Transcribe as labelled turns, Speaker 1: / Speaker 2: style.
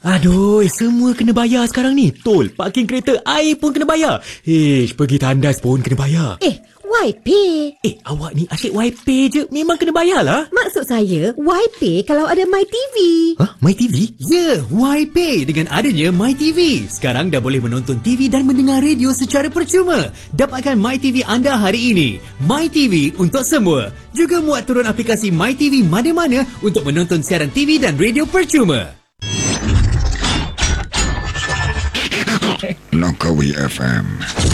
Speaker 1: Aduh, semua kena bayar sekarang ni. Tol, parking kereta, air pun kena bayar. Pergi tandas pun kena bayar.
Speaker 2: YP.
Speaker 1: Awak ni asyik YP je. Memang kena bayar lah.
Speaker 2: Maksud saya, YP kalau ada MyTV.
Speaker 1: Hah? MyTV? Ya, YP dengan adanya MyTV. Sekarang dah boleh menonton TV dan mendengar radio secara percuma. Dapatkan MyTV anda hari ini. MyTV untuk semua. Juga muat turun aplikasi MyTV mana-mana untuk menonton siaran TV dan radio percuma.
Speaker 3: Langkawi FM